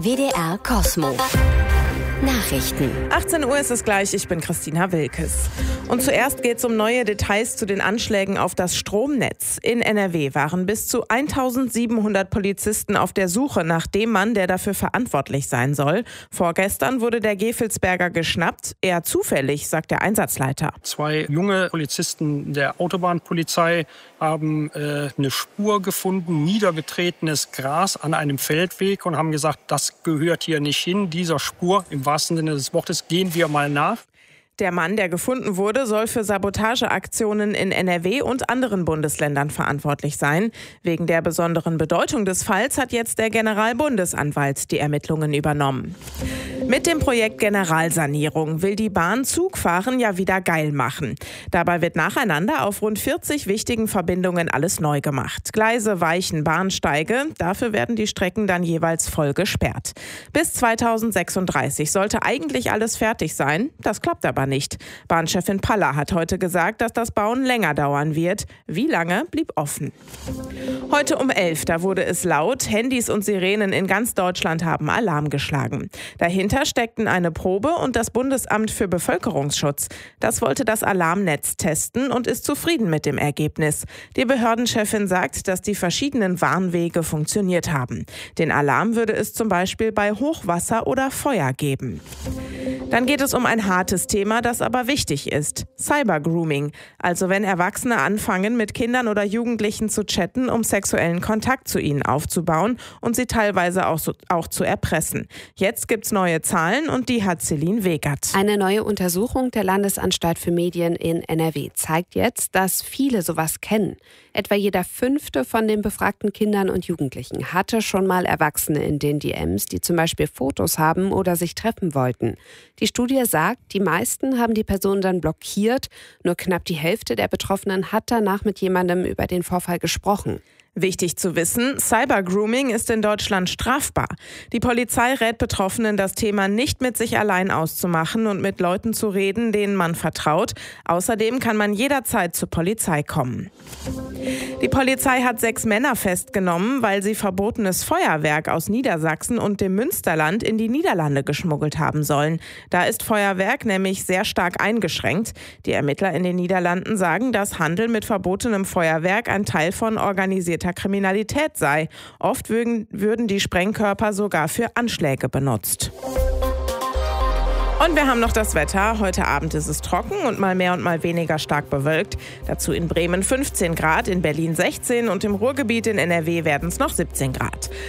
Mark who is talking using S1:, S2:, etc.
S1: WDR Kosmo. Nachrichten.
S2: 18 Uhr ist es gleich, ich bin Christina Wilkes. Und zuerst geht es um neue Details zu den Anschlägen auf das Stromnetz. In NRW waren bis zu 1700 Polizisten auf der Suche nach dem Mann, der dafür verantwortlich sein soll. Vorgestern wurde der Gevelsberger geschnappt. Eher zufällig, sagt der Einsatzleiter.
S3: 2 junge Polizisten der Autobahnpolizei haben eine Spur gefunden, niedergetretenes Gras an einem Feldweg und haben gesagt, das gehört hier nicht hin, dieser Spur, im wahrsten Sinne des Wortes, gehen wir mal nach.
S2: Der Mann, der gefunden wurde, soll für Sabotageaktionen in NRW und anderen Bundesländern verantwortlich sein. Wegen der besonderen Bedeutung des Falls hat jetzt der Generalbundesanwalt die Ermittlungen übernommen. Mit dem Projekt Generalsanierung will die Bahn Zugfahren ja wieder geil machen. Dabei wird nacheinander auf rund 40 wichtigen Verbindungen alles neu gemacht. Gleise, Weichen, Bahnsteige, dafür werden die Strecken dann jeweils voll gesperrt. Bis 2036 sollte eigentlich alles fertig sein. Das klappt aber nicht. Bahnchefin Paller hat heute gesagt, dass das Bauen länger dauern wird. Wie lange, blieb offen. Heute um 11, da wurde es laut. Handys und Sirenen in ganz Deutschland haben Alarm geschlagen. Dahinter steckten eine Probe und das Bundesamt für Bevölkerungsschutz. Das wollte das Alarmnetz testen und ist zufrieden mit dem Ergebnis. Die Behördenchefin sagt, dass die verschiedenen Warnwege funktioniert haben. Den Alarm würde es zum Beispiel bei Hochwasser oder Feuer geben. Dann geht es um ein hartes Thema, das aber wichtig ist. Cybergrooming. Also wenn Erwachsene anfangen, mit Kindern oder Jugendlichen zu chatten, um sexuellen Kontakt zu ihnen aufzubauen und sie teilweise auch zu erpressen. Jetzt gibt's neue Zahlen und die hat Celine Wegert.
S4: Eine neue Untersuchung der Landesanstalt für Medien in NRW zeigt jetzt, dass viele sowas kennen. Etwa jeder 5. von den befragten Kindern und Jugendlichen hatte schon mal Erwachsene in den DMs, die zum Beispiel Fotos haben oder sich treffen wollten. Die Studie sagt, die meisten haben die Person dann blockiert. Nur knapp die Hälfte der Betroffenen hat danach mit jemandem über den Vorfall gesprochen.
S2: Wichtig zu wissen, Cybergrooming ist in Deutschland strafbar. Die Polizei rät Betroffenen, das Thema nicht mit sich allein auszumachen und mit Leuten zu reden, denen man vertraut. Außerdem kann man jederzeit zur Polizei kommen. Die Polizei hat 6 Männer festgenommen, weil sie verbotenes Feuerwerk aus Niedersachsen und dem Münsterland in die Niederlande geschmuggelt haben sollen. Da ist Feuerwerk nämlich sehr stark eingeschränkt. Die Ermittler in den Niederlanden sagen, dass Handel mit verbotenem Feuerwerk ein Teil von organisierter Kriminalität sei. Oft würden die Sprengkörper sogar für Anschläge benutzt. Und wir haben noch das Wetter. Heute Abend ist es trocken und mal mehr und mal weniger stark bewölkt. Dazu in Bremen 15 Grad, in Berlin 16 und im Ruhrgebiet in NRW werden es noch 17 Grad.